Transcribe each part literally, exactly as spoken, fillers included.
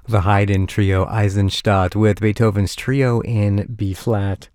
The Haydn Trio Eisenstadt with Beethoven's Trio in B-flat.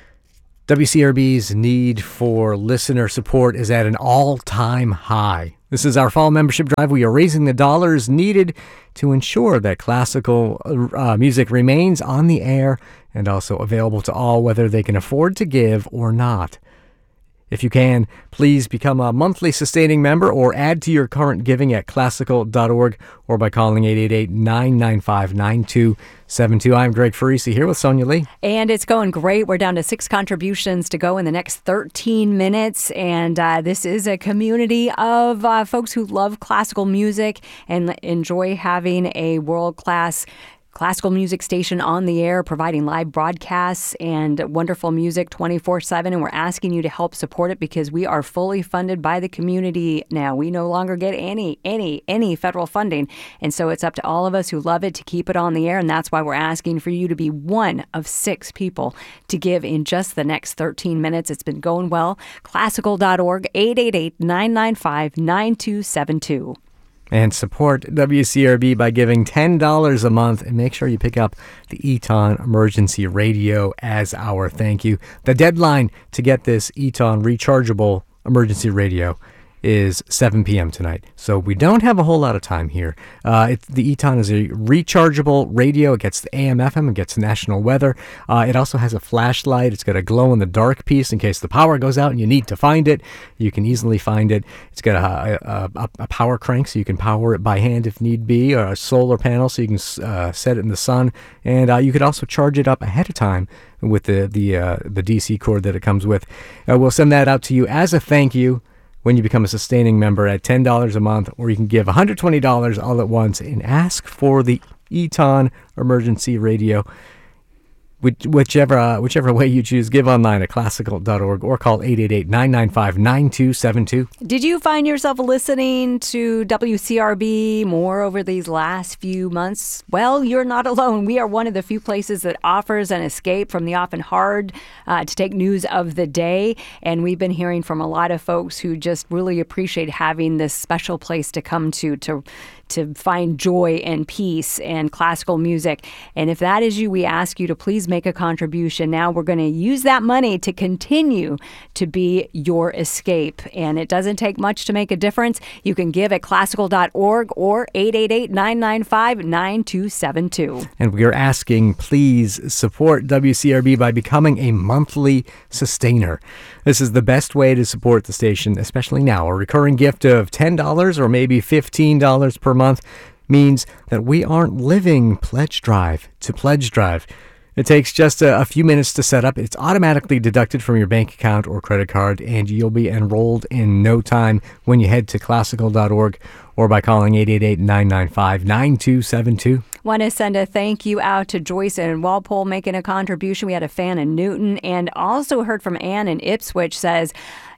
W C R B's need for listener support is at an all-time high. This is our fall membership drive. We are raising the dollars needed to ensure that classical uh, music remains on the air and also available to all, whether they can afford to give or not. If you can, please become a monthly sustaining member or add to your current giving at classical dot org or by calling eight eight eight, nine nine five, nine two seven two. I'm Greg Farisi here with Sonia Lee. And it's going great. We're down to six contributions to go in the next thirteen minutes. And uh, this is a community of uh, folks who love classical music and enjoy having a world-class classical music station on the air, providing live broadcasts and wonderful music twenty-four seven. And we're asking you to help support it because we are fully funded by the community now. We no longer get any, any, any federal funding. And so it's up to all of us who love it to keep it on the air. And that's why we're asking for you to be one of six people to give in just the next thirteen minutes. It's been going well. classical dot org, eight eight eight, nine nine five, nine two seven two. And support W C R B by giving ten dollars a month, and make sure you pick up the Eton Emergency Radio as our thank you. The deadline to get this Eton rechargeable emergency radio is seven p.m. tonight. So we don't have a whole lot of time here. Uh, it, the Eton is a rechargeable radio. It gets the A M F M. It gets national weather. Uh, it also has a flashlight. It's got a glow-in-the-dark piece in case the power goes out and you need to find it. You can easily find it. It's got a, a, a power crank so you can power it by hand if need be, or a solar panel so you can uh, set it in the sun. And uh, you could also charge it up ahead of time with the, the, uh, the D C cord that it comes with. Uh, we'll send that out to you as a thank you when you become a sustaining member at ten dollars a month, or you can give one hundred twenty dollars all at once and ask for the Eton Emergency Radio. Which, whichever uh, whichever way you choose, give online at classical dot org or call eight eight eight, nine nine five, nine two seven two. Did you find yourself listening to W C R B more over these last few months? Well, you're not alone. We are one of the few places that offers an escape from the often hard uh, to take news of the day. And we've been hearing from a lot of folks who just really appreciate having this special place to come to, to to find joy and peace and classical music. And if that is you, we ask you to please make a contribution. Now we're going to use that money to continue to be your escape. And it doesn't take much to make a difference. You can give at classical dot org or eight eight eight, nine nine five, nine two seven two. And we are asking, please support W C R B by becoming a monthly sustainer. This is the best way to support the station, especially now. A recurring gift of ten dollars or maybe fifteen dollars per month means that we aren't living pledge drive to pledge drive. It takes just a, a few minutes to set up. It's automatically deducted from your bank account or credit card, and you'll be enrolled in no time when you head to classical dot org or by calling eight eight eight, nine nine five, nine two seven two. Want to send a thank you out to Joyce in Walpole making a contribution. We had a fan in Newton, and also heard from Ann in Ipswich says,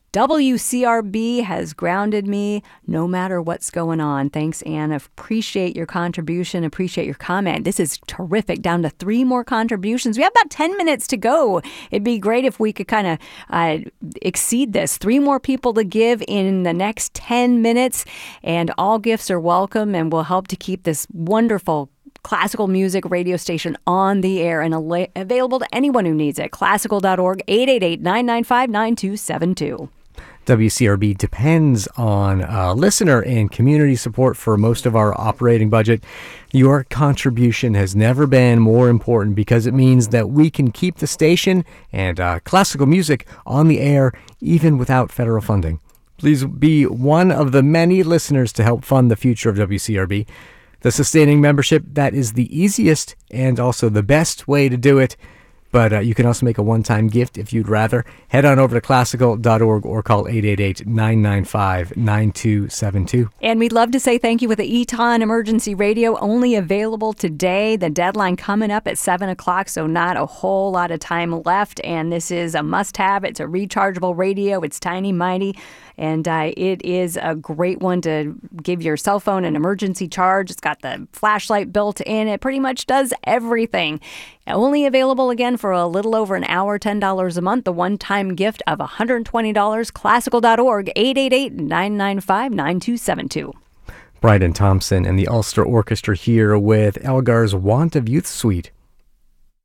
W C R B has grounded me no matter what's going on. Thanks, Anne. Appreciate your contribution. Appreciate your comment. This is terrific. Down to three more contributions. We have about ten minutes to go. It'd be great if we could kind of uh, exceed this. Three more people to give in the next ten minutes. And all gifts are welcome and will help to keep this wonderful classical music radio station on the air and al- available to anyone who needs it. classical dot org, eight eight eight, nine nine five, nine two seven two. W C R B depends on uh, listener and community support for most of our operating budget. Your contribution has never been more important because it means that we can keep the station and uh, classical music on the air even without federal funding. Please be one of the many listeners to help fund the future of W C R B. The sustaining membership, that is the easiest and also the best way to do it. But uh, you can also make a one-time gift if you'd rather. Head on over to classical dot org or call eight eight eight, nine nine five, nine two seven two. And we'd love to say thank you with the Eton Emergency Radio, only available today. The deadline coming up at seven o'clock, so not a whole lot of time left. And this is a must-have. It's a rechargeable radio. It's tiny, mighty. And uh, it is a great one to give your cell phone an emergency charge. It's got the flashlight built in. It pretty much does everything. Only available again for a little over an hour, ten dollars a month. The one-time gift of one hundred twenty dollars. classical dot org, eight eight eight, nine nine five, nine two seven two. Bryden Thompson and the Ulster Orchestra here with Elgar's Want of Youth Suite.